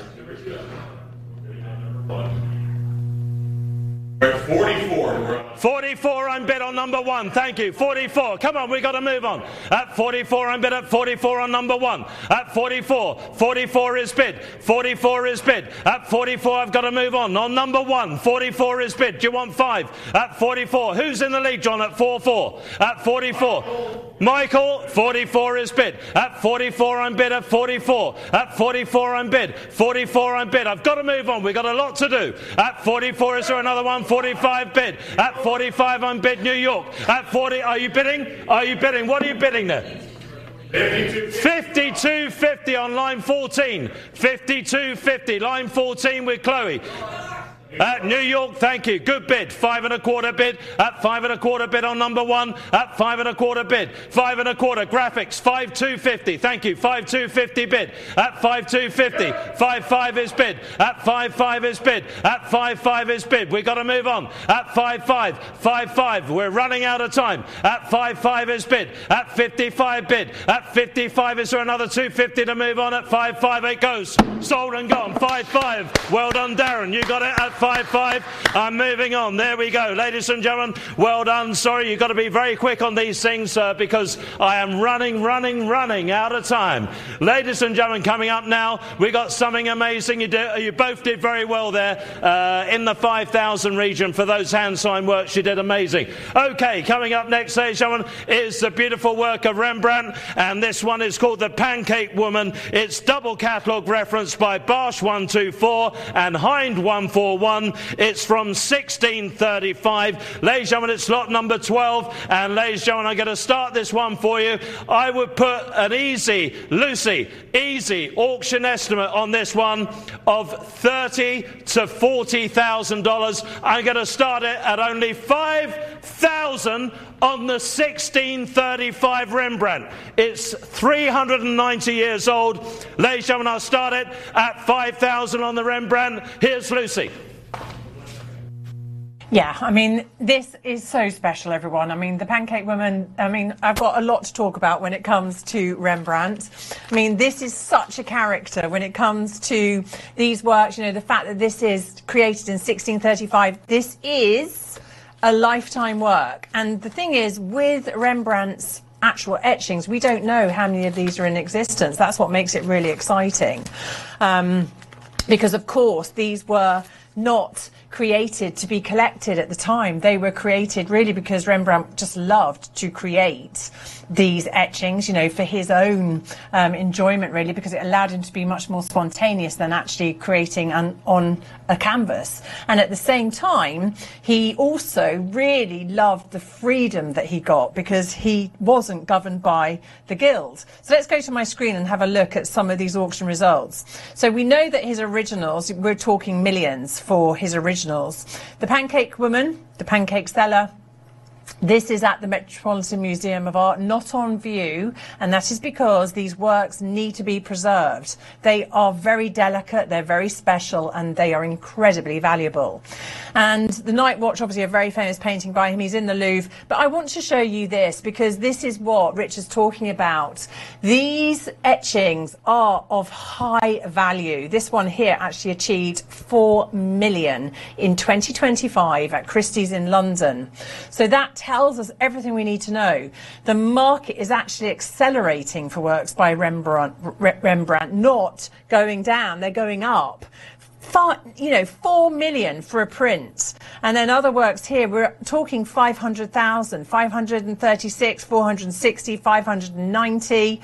Speaker 2: 44, I'm bid on number 1. Thank you. 44. Come on, we got to move on. At 44, I'm bid at 44 on number 1. At 44. 44 is bid. 44 is bid. At 44, I've got to move on. On number 1, 44 is bid. Do you want 5? At 44. Who's in the lead, John, at 44? At 44. Michael, 44 is bid. At 44, I'm bid at 44. At 44, I'm bid. 44, I'm bid. I've got to move on. We've got a lot to do. At 44, is there another one? 45 bid. At 45, I'm bid New York. At 40, are you bidding? Are you bidding? What are you bidding there? 52.50 on line 14. 52.50, line 14 with Chloe. At New York, thank you. Good bid. 5 1/4 bid. At 5 1/4 bid on number 1. At 5 1/4 bid. 5 1/4 graphics. 5,250. Thank you. 5,250 bid. At 5,250. 5,5 is bid. At 5,5 is bid. At 5,5 is bid. We've got to move on. At 5,5. 5,5. We're running out of time. At 5,5 is bid. At 55 bid. At 55, is there another 250 to move on? At 5,5 it goes. Sold and gone. 5,5. Well done, Darren. You got it at 5,5. I'm moving on. There we go. Ladies and gentlemen, well done. Sorry, you've got to be very quick on these things because I am running out of time. Ladies and gentlemen, coming up now, we got something amazing. You both did very well there in the 5,000 region. For those hand sign works, you did amazing. Okay, coming up next, ladies and gentlemen, is the beautiful work of Rembrandt, and this one is called The Pancake Woman. It's double catalogue reference by Barsh 124 and Hind 141. It's from 1635. Ladies and gentlemen, it's lot number 12. And ladies and gentlemen, I'm going to start this one for you. I would put an easy auction estimate on this one of $30,000 to $40,000. I'm going to start it at only $5,000 on the 1635 Rembrandt. It's 390 years old. Ladies and gentlemen, I'll start it at $5,000 on the Rembrandt. Here's Lucy.
Speaker 1: Yeah, I mean, this is so special, everyone. I mean, the Pancake Woman, I mean, I've got a lot to talk about when it comes to Rembrandt. I mean, this is such a character when it comes to these works. You know, the fact that this is created in 1635, this is a lifetime work. And the thing is, with Rembrandt's actual etchings, we don't know how many of these are in existence. That's what makes it really exciting. Because, of course, these were not created to be collected at the time. They were created really because Rembrandt just loved to create these etchings, you know, for his own enjoyment, really, because it allowed him to be much more spontaneous than actually creating on a canvas. And at the same time, he also really loved the freedom that he got because he wasn't governed by the guild. So let's go to my screen and have a look at some of these auction results. So we know that his originals, we're talking millions for his originals. The Pancake Woman, the Pancake Seller, this is at the Metropolitan Museum of Art, not on view, and that is because these works need to be preserved. They are very delicate, they're very special, and they are incredibly valuable. And the Night Watch, obviously a very famous painting by him, he's in the Louvre, but I want to show you this because this is what Richard's talking about. These etchings are of high value. This one here actually achieved 4 million in 2025 at Christie's in London. So that tells us everything we need to know. The market is actually accelerating for works by Rembrandt, not going down, they're going up. 4 million for a print. And then other works here, we're talking 500,000, 536, 460, 590,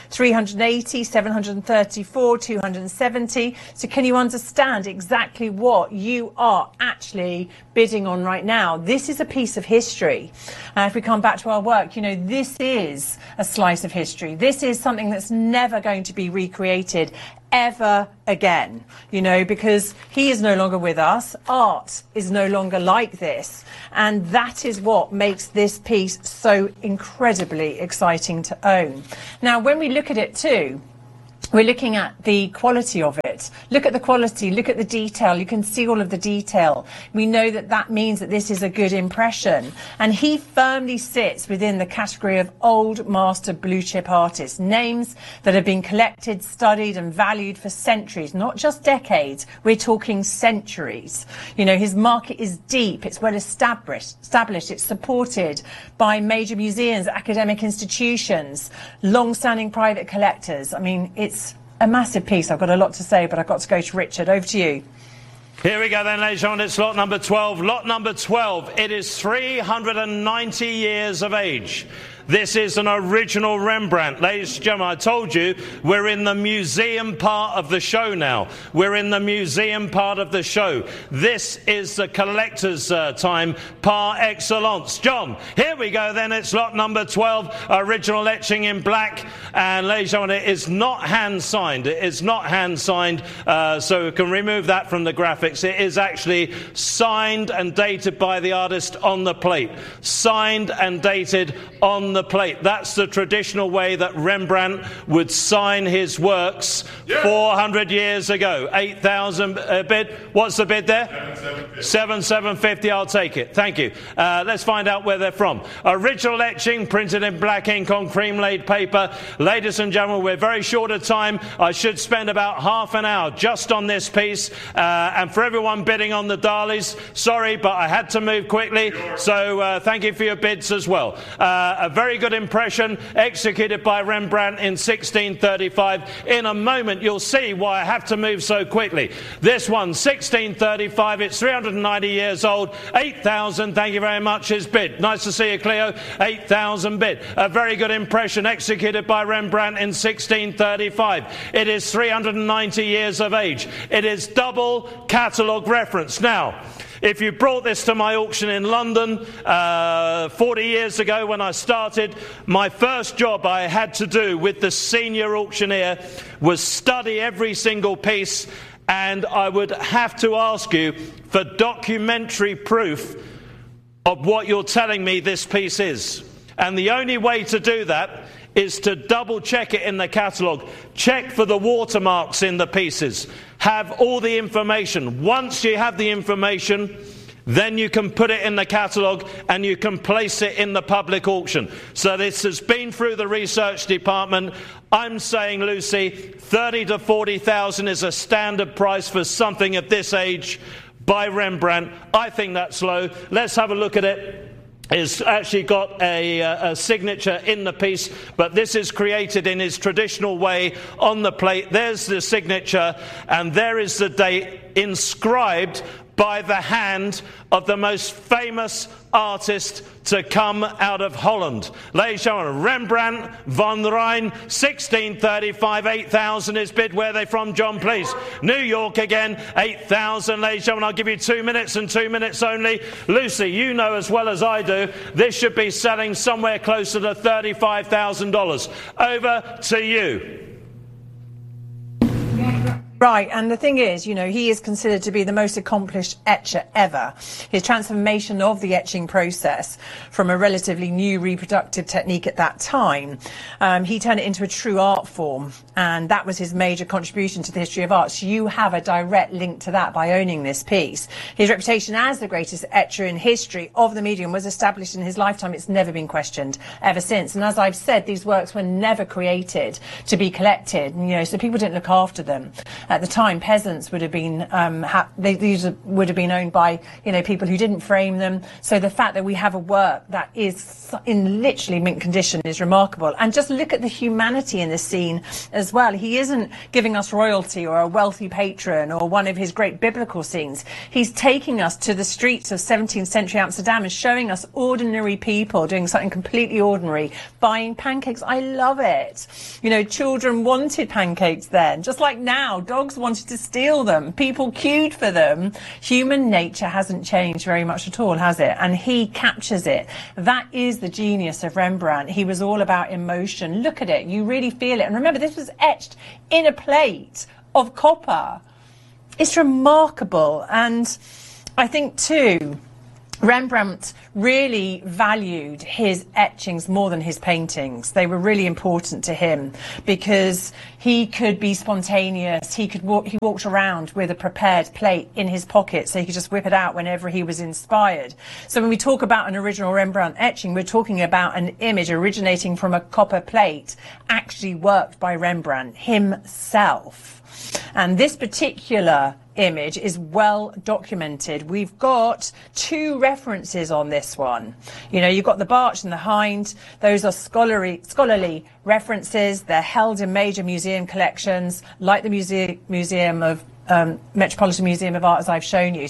Speaker 1: 380, 734, 270. So can you understand exactly what you are actually bidding on right now? This is a piece of history. If we come back to our work, you know, this is a slice of history. This is something that's never going to be recreated ever again, you know, because he is no longer with us. Art is no longer like this. And that is what makes this piece so incredibly exciting to own. Now, when we look at it too, we're looking at the quality of it. Look at the quality, look at the detail. You can see all of the detail. We know that that means that this is a good impression. And he firmly sits within the category of old master blue chip artists, names that have been collected, studied and valued for centuries, not just decades. We're talking centuries. You know, his market is deep, it's well established, it's supported by major museums, academic institutions, long-standing private collectors. I mean, it's a massive piece. I've got a lot to say, but I've got to go to Richard. Over to you.
Speaker 2: Here we go then, ladies and gentlemen. It's lot number 12. Lot number 12. It is 390 years of age. This is an original Rembrandt. Ladies and gentlemen, I told you we're in the museum part of the show now. We're in the museum part of the show. This is the collector's time par excellence. John, here we go then. It's lot number 12, original etching in black. And ladies and gentlemen, it is not hand-signed. It is not hand-signed, so we can remove that from the graphics. It is actually signed and dated by the artist on the plate. Signed and dated on the plate. That's the traditional way that Rembrandt would sign his works 400 years ago. 8,000 bid. What's the bid there? 7,750. I'll take it. Thank you. Let's find out where they're from. Original etching printed in black ink on cream laid paper. Ladies and gentlemen, we're very short of time. I should spend about half an hour just on this piece. And for everyone bidding on the Dalis, sorry, but I had to move quickly. So thank you for your bids as well. A very good impression executed by Rembrandt in 1635. In a moment, you'll see why I have to move so quickly. This one, 1635, it's 390 years old, 8,000, thank you very much, is bid. Nice to see you, Cleo, 8,000 bid. A very good impression executed by Rembrandt in 1635. It is 390 years of age. It is double catalogue reference. Now, if you brought this to my auction in London 40 years ago when I started, my first job I had to do with the senior auctioneer was study every single piece, and I would have to ask you for documentary proof of what you're telling me this piece is. And the only way to do that is to double check it in the catalogue. Check for the watermarks in the pieces. Have all the information. Once you have the information, then you can put it in the catalogue and you can place it in the public auction. So this has been through the research department. I'm saying, Lucy, 30 to 40,000 is a standard price for something of this age by Rembrandt. I think that's low. Let's have a look at it. It's actually got a signature in the piece, but this is created in his traditional way on the plate. There's the signature, and there is the date. inscribed by the hand of the most famous artist to come out of Holland. Ladies and gentlemen, Rembrandt van Rijn, 1635, 8,000 is bid. Where are they from, John, please? New York again, 8,000. Ladies and gentlemen, I'll give you 2 minutes and 2 minutes only. Lucy, you know as well as I do, this should be selling somewhere closer to $35,000. Over to you.
Speaker 1: Right, and the thing is, you know, he is considered to be the most accomplished etcher ever. His transformation of the etching process from a relatively new reproductive technique at that time, he turned it into a true art form, and that was his major contribution to the history of art. So you have a direct link to that by owning this piece. His reputation as the greatest etcher in history of the medium was established in his lifetime. It's never been questioned ever since. And as I've said, these works were never created to be collected, you know, so people didn't look after them. At the time, peasants would have been these would have been owned by, you know, people who didn't frame them. So the fact that we have a work that is in literally mint condition is remarkable. And just look at the humanity in this scene as well. He isn't giving us royalty or a wealthy patron or one of his great biblical scenes. He's taking us to the streets of 17th century Amsterdam and showing us ordinary people doing something completely ordinary, buying pancakes. I love it. You know, children wanted pancakes then, just like now. Dogs wanted to steal them. People queued for them. Human nature hasn't changed very much at all, has it? And he captures it. That is the genius of Rembrandt. He was all about emotion. Look at it. You really feel it. And remember, this was etched in a plate of copper. It's remarkable. And I think, too, Rembrandt really valued his etchings more than his paintings. They were really important to him because he could be spontaneous. He walked around with a prepared plate in his pocket, so he could just whip it out whenever he was inspired. So when we talk about an original Rembrandt etching, we're talking about an image originating from a copper plate, actually worked by Rembrandt himself. And this particular image is well documented. We've got 2 references on this one. You know, you've got the Bartsch and the Hind. Those are scholarly references. They're held in major museum collections, like the Metropolitan Museum of Art, as I've shown you.